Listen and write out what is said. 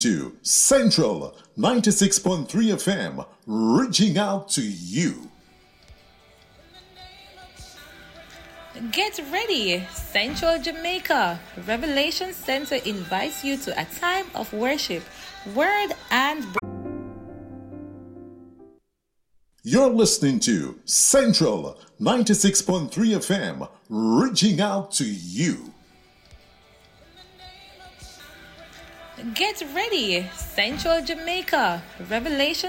to Central 96.3 FM, reaching out to you. Get ready! Central Jamaica Revelation Center invites you to a time of worship, word and... You're listening to Central 96.3 FM, reaching out to you. Get ready! Central Jamaica Revelation